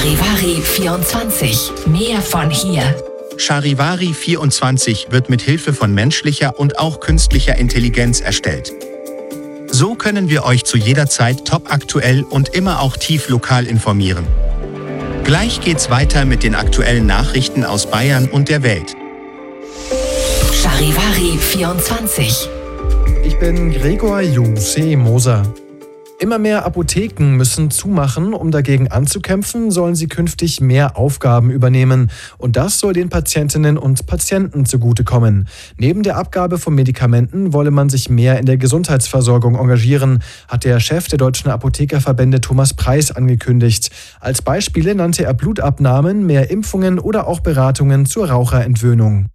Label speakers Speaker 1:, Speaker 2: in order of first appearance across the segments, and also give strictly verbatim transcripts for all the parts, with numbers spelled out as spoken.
Speaker 1: Charivari vierundzwanzig. Mehr von hier.
Speaker 2: Charivari vierundzwanzig wird mit Hilfe von menschlicher und auch künstlicher Intelligenz erstellt. So können wir euch zu jeder Zeit topaktuell und immer auch tief lokal informieren. Gleich geht's weiter mit den aktuellen Nachrichten aus Bayern und der Welt.
Speaker 1: Charivari vierundzwanzig.
Speaker 3: Ich bin Gregor Jose Moser. Immer mehr Apotheken müssen zumachen. Um dagegen anzukämpfen, sollen sie künftig mehr Aufgaben übernehmen. Und das soll den Patientinnen und Patienten zugutekommen. Neben der Abgabe von Medikamenten wolle man sich mehr in der Gesundheitsversorgung engagieren, hat der Chef der Deutschen Apothekerverbände Thomas Preis angekündigt. Als Beispiele nannte er Blutabnahmen, mehr Impfungen oder auch Beratungen zur Raucherentwöhnung.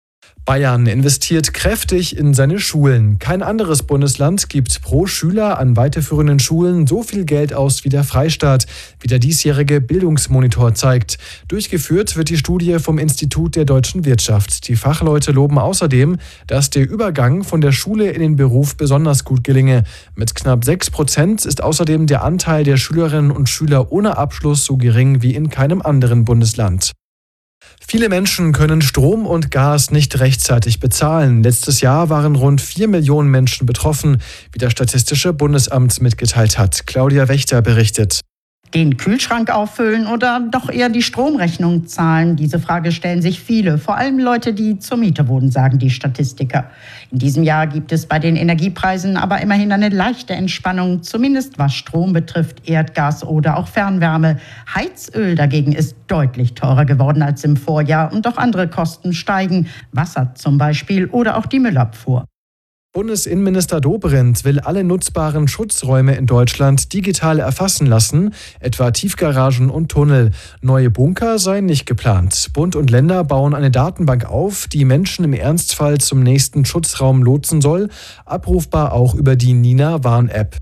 Speaker 3: Bayern investiert kräftig in seine Schulen. Kein anderes Bundesland gibt pro Schüler an weiterführenden Schulen so viel Geld aus wie der Freistaat, wie der diesjährige Bildungsmonitor zeigt. Durchgeführt wird die Studie vom Institut der deutschen Wirtschaft. Die Fachleute loben außerdem, dass der Übergang von der Schule in den Beruf besonders gut gelinge. Mit knapp sechs Prozent ist außerdem der Anteil der Schülerinnen und Schüler ohne Abschluss so gering wie in keinem anderen Bundesland. Viele Menschen können Strom und Gas nicht rechtzeitig bezahlen. Letztes Jahr waren rund vier Millionen Menschen betroffen, wie das Statistische Bundesamt mitgeteilt hat. Claudia Wächter berichtet.
Speaker 4: Den Kühlschrank auffüllen oder doch eher die Stromrechnung zahlen? Diese Frage stellen sich viele, vor allem Leute, die zur Miete wohnen, sagen die Statistiker. In diesem Jahr gibt es bei den Energiepreisen aber immerhin eine leichte Entspannung, zumindest was Strom betrifft, Erdgas oder auch Fernwärme. Heizöl dagegen ist deutlich teurer geworden als im Vorjahr und auch andere Kosten steigen, Wasser zum Beispiel oder auch die Müllabfuhr.
Speaker 3: Bundesinnenminister Dobrindt will alle nutzbaren Schutzräume in Deutschland digital erfassen lassen, etwa Tiefgaragen und Tunnel. Neue Bunker seien nicht geplant. Bund und Länder bauen eine Datenbank auf, die Menschen im Ernstfall zum nächsten Schutzraum lotsen soll, abrufbar auch über die Nina-Warn-App.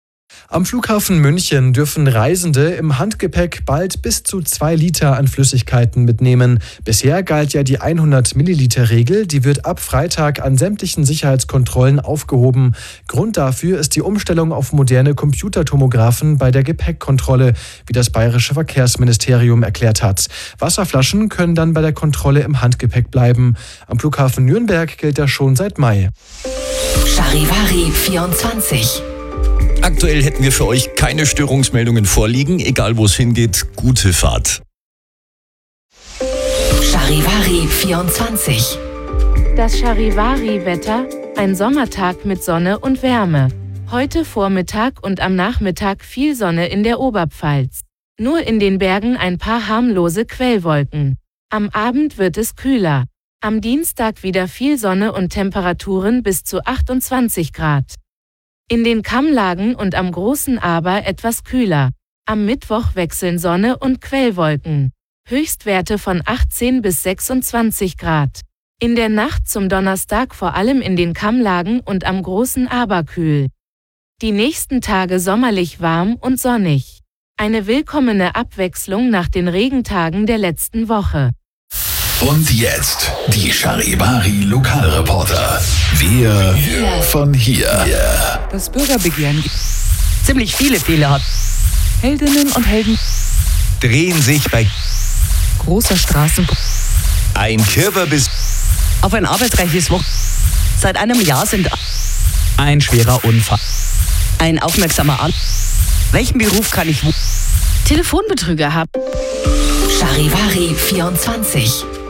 Speaker 3: Am Flughafen München dürfen Reisende im Handgepäck bald bis zu zwei Liter an Flüssigkeiten mitnehmen. Bisher galt ja die hundert Milliliter Regel, die wird ab Freitag an sämtlichen Sicherheitskontrollen aufgehoben. Grund dafür ist die Umstellung auf moderne Computertomographen bei der Gepäckkontrolle, wie das Bayerische Verkehrsministerium erklärt hat. Wasserflaschen können dann bei der Kontrolle im Handgepäck bleiben. Am Flughafen Nürnberg gilt das schon seit Mai.
Speaker 1: Charivari vierundzwanzig.
Speaker 5: Aktuell hätten wir für euch keine Störungsmeldungen vorliegen. Egal wo es hingeht, gute Fahrt.
Speaker 1: Charivari vierundzwanzig.
Speaker 6: Das Charivari-Wetter, ein Sommertag mit Sonne und Wärme. Heute Vormittag und am Nachmittag viel Sonne in der Oberpfalz. Nur in den Bergen ein paar harmlose Quellwolken. Am Abend wird es kühler. Am Dienstag wieder viel Sonne und Temperaturen bis zu achtundzwanzig Grad. In den Kammlagen und am Großen Aber etwas kühler. Am Mittwoch wechseln Sonne und Quellwolken. Höchstwerte von achtzehn bis sechsundzwanzig Grad. In der Nacht zum Donnerstag vor allem in den Kammlagen und am Großen Aber kühl. Die nächsten Tage sommerlich warm und sonnig. Eine willkommene Abwechslung nach den Regentagen der letzten Woche.
Speaker 7: Und jetzt die Charivari Lokalreporter. Wir von hier.
Speaker 8: Das Bürgerbegehren gibt
Speaker 9: ziemlich viele Fehler hat.
Speaker 8: Heldinnen und Helden
Speaker 5: Drehen sich bei
Speaker 8: großer Straßen.
Speaker 5: ein Körperbiss.
Speaker 9: Auf ein arbeitsreiches Wochenende. Seit einem Jahr sind
Speaker 8: Ein schwerer Unfall.
Speaker 9: ein aufmerksamer An. Welchen Beruf kann ich?
Speaker 6: Telefonbetrüger haben.
Speaker 1: Charivari vierundzwanzig.